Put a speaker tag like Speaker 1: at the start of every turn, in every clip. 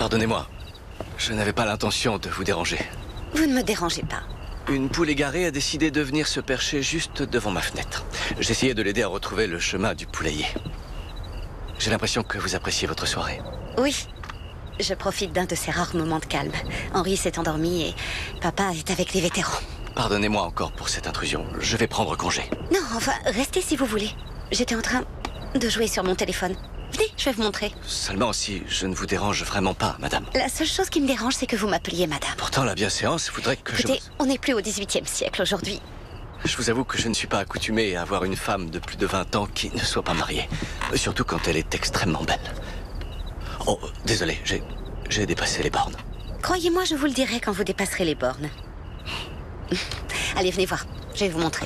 Speaker 1: Pardonnez-moi. Je n'avais pas l'intention de vous déranger.
Speaker 2: Vous ne me dérangez pas.
Speaker 1: Une poule égarée a décidé de venir se percher juste devant ma fenêtre. J'essayais de l'aider à retrouver le chemin du poulailler. J'ai l'impression que vous appréciez votre soirée.
Speaker 2: Oui. Je profite d'un de ces rares moments de calme. Henri s'est endormi et papa est avec les vétérans.
Speaker 1: Pardonnez-moi encore pour cette intrusion. Je vais prendre congé.
Speaker 2: Non, enfin, restez si vous voulez. J'étais en train de jouer sur mon téléphone. Venez, je vais vous montrer.
Speaker 1: Seulement si je ne vous dérange vraiment pas, madame.
Speaker 2: La seule chose qui me dérange, c'est que vous m'appeliez madame.
Speaker 1: Pourtant, la bienséance voudrait que
Speaker 2: Écoutez, on n'est plus au XVIIIe siècle aujourd'hui.
Speaker 1: Je vous avoue que je ne suis pas accoutumé à avoir une femme de plus de 20 ans qui ne soit pas mariée. Surtout quand elle est extrêmement belle. Oh, désolé, j'ai dépassé les bornes.
Speaker 2: Croyez-moi, je vous le dirai quand vous dépasserez les bornes. Allez, venez voir. Je vais vous montrer.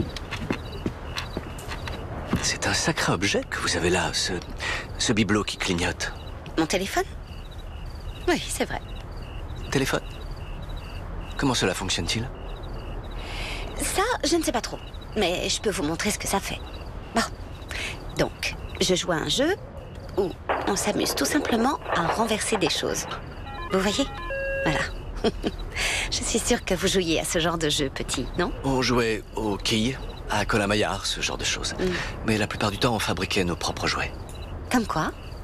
Speaker 1: C'est un sacré objet que vous avez là, ce bibelot qui clignote.
Speaker 2: Mon téléphone? Oui, c'est vrai.
Speaker 1: Téléphone? Comment cela fonctionne-t-il?
Speaker 2: Ça, je ne sais pas trop. Mais je peux vous montrer ce que ça fait. Bon. Donc, je joue à un jeu où on s'amuse tout simplement à renverser des choses. Vous voyez? Voilà. Je suis sûre que vous jouiez à ce genre de jeu, petit, non?
Speaker 1: On jouait aux quilles, à Colin-Maillard, ce genre de choses. Mais la plupart du temps, on fabriquait nos propres jouets.
Speaker 2: Comme quoi?